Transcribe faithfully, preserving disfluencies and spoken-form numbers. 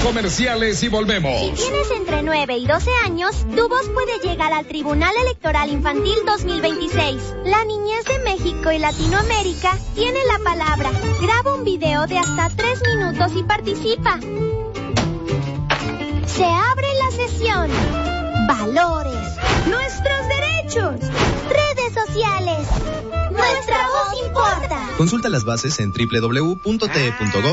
comerciales y volvemos. Si tienes entre nueve y doce años, tu voz puede llegar al Tribunal Electoral Infantil dos mil veintiséis. La niñez de México y Latinoamérica tiene la palabra. Graba un video de hasta tres minutos y participa. Se abre la sesión. Valores. Nuestros derechos. Redes sociales. Nuestra voz importa. Consulta las bases en doble u doble u doble u punto t e punto gov